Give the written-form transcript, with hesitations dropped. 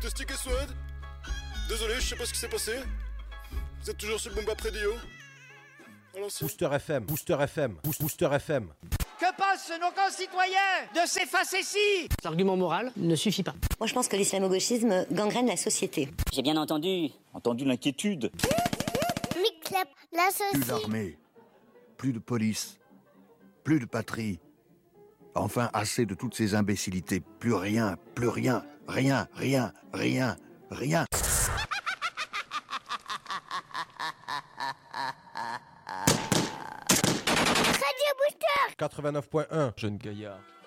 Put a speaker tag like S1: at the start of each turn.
S1: C'était Stick et Swed. Désolé, je sais pas ce qui s'est passé. Vous êtes toujours sur le Bomba Prédio.
S2: Booster FM, Booster FM, Booster FM.
S3: Que pensent nos concitoyens de ces facéties?
S4: L'argument moral ne suffit pas.
S5: Moi, je pense que l'islamo-gauchisme gangrène la société.
S6: J'ai bien entendu l'inquiétude.
S7: Mix-Clap, la société.
S8: Plus d'armée, plus de police, plus de patrie. Enfin, assez de toutes ces imbécilités. Plus rien, rien, rien.
S7: Radio Booster.
S2: 89.1,
S9: Jeune gaillard.